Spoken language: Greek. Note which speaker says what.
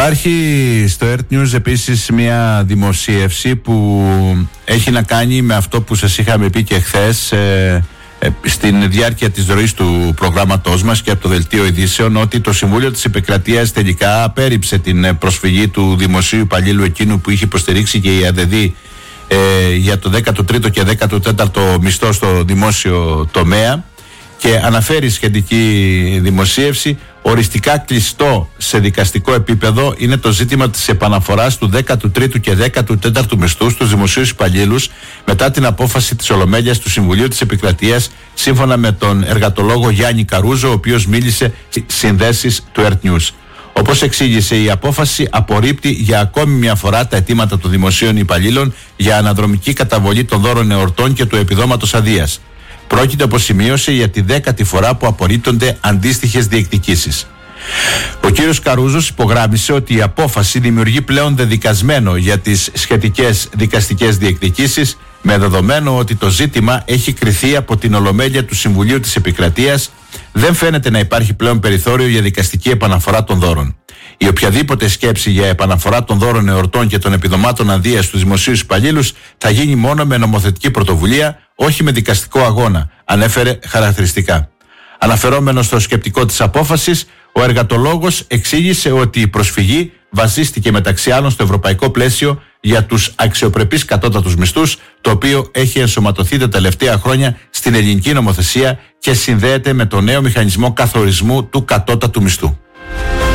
Speaker 1: Υπάρχει στο Earth News επίσης μια δημοσίευση που έχει να κάνει με αυτό που σας είχαμε πει και χθες στην διάρκεια της ροής του προγράμματός μας και από το Δελτίο Ειδήσεων, ότι το Συμβούλιο της Επικρατείας τελικά απέρριψε την προσφυγή του δημοσίου υπαλλήλου εκείνου που είχε υποστηρίξει και η ΑΔΔ για το 13ο και 14ο μισθό στο δημόσιο τομέα, και αναφέρει σχετική δημοσίευση: οριστικά κλειστό σε δικαστικό επίπεδο είναι το ζήτημα της επαναφοράς του 13ου και 14ου μισθού στους δημοσίους υπαλλήλους μετά την απόφαση της Ολομέλειας του Συμβουλίου της Επικρατείας, σύμφωνα με τον εργατολόγο Γιάννη Καρούζο, ο οποίος μίλησε στις συνδέσεις του Earth News. Όπως εξήγησε, η απόφαση απορρίπτει για ακόμη μια φορά τα αιτήματα των δημοσίων υπαλλήλων για αναδρομική καταβολή των δώρων εορτών και του επιδόματος αδείας. Πρόκειται, όπως σημείωσε, για τη 10η φορά που απορρίπτονται αντίστοιχες διεκδικήσεις. Ο κύριος Καρούζος υπογράμμισε ότι η απόφαση δημιουργεί πλέον δεδικασμένο για τις σχετικές δικαστικές διεκδικήσεις, με δεδομένο ότι το ζήτημα έχει κριθεί από την Ολομέλεια του Συμβουλίου της Επικρατείας. Δεν φαίνεται να υπάρχει πλέον περιθώριο για δικαστική επαναφορά των δώρων. Η οποιαδήποτε σκέψη για επαναφορά των δώρων εορτών και των επιδομάτων αδείας στους δημοσίους υπαλλήλους θα γίνει μόνο με νομοθετική πρωτοβουλία, όχι με δικαστικό αγώνα, ανέφερε χαρακτηριστικά. Αναφερόμενος στο σκεπτικό της απόφασης, ο εργατολόγος εξήγησε ότι η προσφυγή βασίστηκε μεταξύ άλλων στο ευρωπαϊκό πλαίσιο για τους αξιοπρεπείς κατώτατους μισθούς, το οποίο έχει ενσωματωθεί τα τελευταία χρόνια στην ελληνική νομοθεσία και συνδέεται με το νέο μηχανισμό καθορισμού του κατώτατου μισθού.